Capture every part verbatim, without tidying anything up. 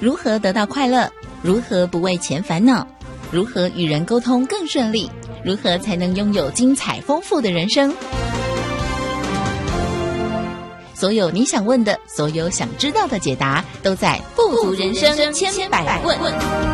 如何得到快乐？如何不为钱烦恼？如何与人沟通更顺利？如何才能拥有精彩丰富的人生？所有你想问的，所有想知道的解答，都在富足人生千百问。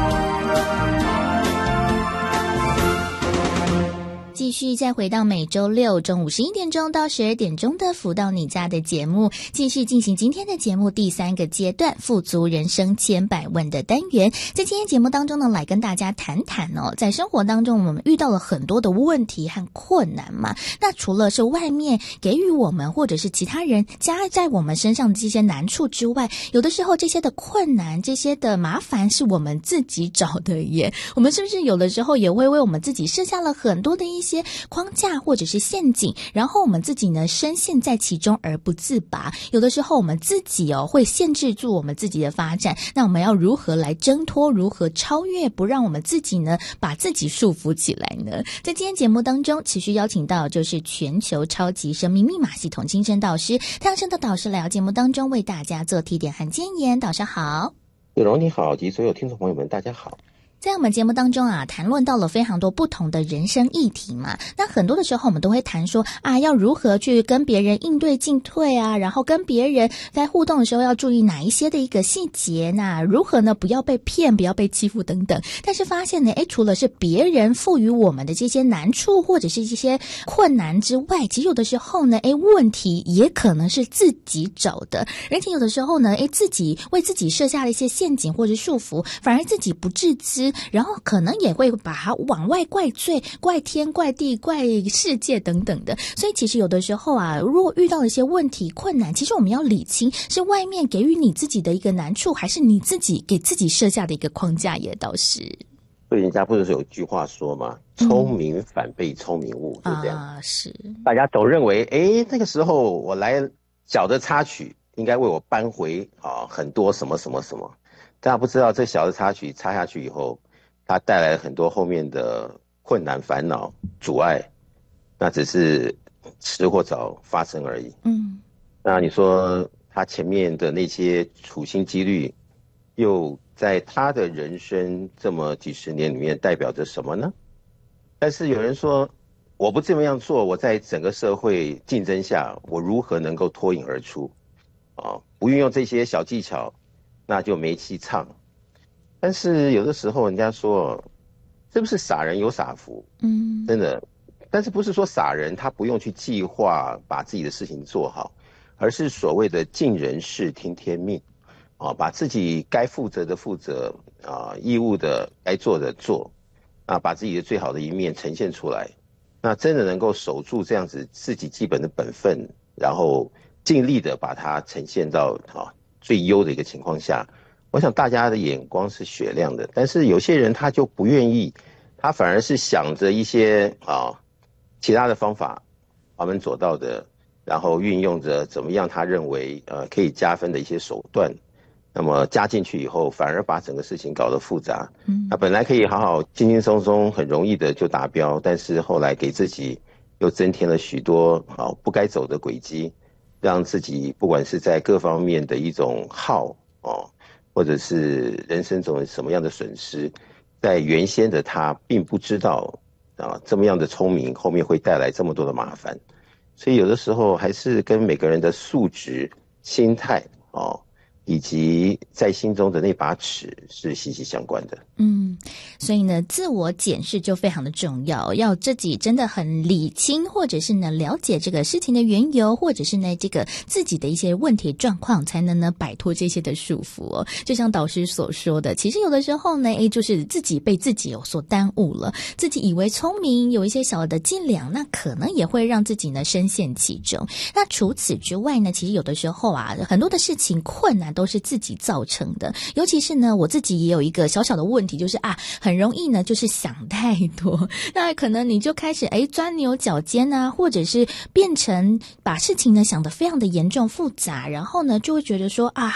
继续再回到每周六中午十一点钟到十二点钟的福到你家的节目，继续进行今天的节目第三个阶段富足人生千百问的单元。在今天节目当中呢，来跟大家谈谈哦，在生活当中我们遇到了很多的问题和困难嘛，那除了是外面给予我们或者是其他人加在我们身上的这些难处之外，有的时候这些的困难这些的麻烦是我们自己找的耶。我们是不是有的时候也会为我们自己设下了很多的一些框架或者是陷阱，然后我们自己呢深陷在其中而不自拔，有的时候我们自己哦会限制住我们自己的发展，那我们要如何来挣脱，如何超越，不让我们自己呢把自己束缚起来呢？在今天节目当中持续邀请到就是全球超级生命密码系统精神导师太阳升的导师来到节目当中为大家做提点和建言。导师好。 子荣你好，及所有听众朋友们大家好。 在我们节目当中啊，谈论到了非常多不同的人生议题嘛。那很多的时候我们都会谈说啊，要如何去跟别人应对进退啊，然后跟别人在互动的时候要注意哪一些的一个细节，那如何呢不要被骗，不要被欺负等等。但是发现呢，诶，除了是别人赋予我们的这些难处或者是这些困难之外，其实有的时候呢，诶，问题也可能是自己找的。而且有的时候呢，诶，自己为自己设下了一些陷阱或者束缚，反而自己不自知，然后可能也会把它往外怪罪，怪天怪地怪世界等等的。所以其实有的时候啊，如果遇到一些问题困难，其实我们要理清是外面给予你自己的一个难处，还是你自己给自己设下的一个框架也倒是。 所以人家不是有句话说嘛，聪明反被聪明误，就这样啊， 是大家都认为诶那个时候我来小的插曲应该为我扳回啊很多什么什么什么，大家不知道这小的插曲插下去以后，它带来了很多后面的困难烦恼阻碍，那只是迟或早发生而已。嗯，那你说他前面的那些处心积虑又在他的人生这么几十年里面代表着什么呢？但是有人说我不这么样做，我在整个社会竞争下我如何能够脱颖而出啊？不运用这些小技巧那就没戏唱。但是有的时候人家说是不是傻人有傻福，嗯，真的，但是不是说傻人他不用去计划把自己的事情做好，而是所谓的尽人事听天命啊，把自己该负责的负责啊，义务的该做的做啊，把自己的最好的一面呈现出来，那真的能够守住这样子自己基本的本分，然后尽力的把它呈现到啊最优的一个情况下，我想大家的眼光是雪亮的。但是有些人他就不愿意，他反而是想着一些啊其他的方法旁门左道的，然后运用着怎么样他认为呃可以加分的一些手段，那么加进去以后反而把整个事情搞得复杂。嗯，那本来可以好好轻轻松松很容易的就达标，但是后来给自己又增添了许多啊不该走的轨迹，让自己不管是在各方面的一种耗哦，或者是人生中什么样的损失，在原先的他并不知道啊，这么样的聪明后面会带来这么多的麻烦。所以有的时候还是跟每个人的素质、心态哦，以及在心中的那把尺是息息相关的。 嗯，所以呢，自我检视就非常的重要，要自己真的很理清，或者是呢了解这个事情的缘由，或者是呢这个自己的一些问题状况，才能呢摆脱这些的束缚哦。就像导师所说的，其实有的时候呢，诶，就是自己被自己有所耽误了，自己以为聪明，有一些小的伎俩，那可能也会让自己呢深陷其中。那除此之外呢，其实有的时候啊，很多的事情困难都是自己造成的，尤其是呢，我自己也有一个小小的问题，就是啊，很容易呢，就是想太多，那可能你就开始哎钻牛角尖啊，或者是变成把事情呢想得非常的严重复杂，然后呢就会觉得说啊，